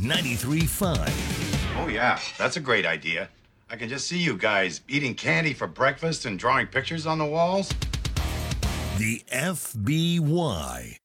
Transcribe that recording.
93.5. Oh, yeah, that's a great idea. I can just see you guys eating candy for breakfast and drawing pictures on the walls. The FBY.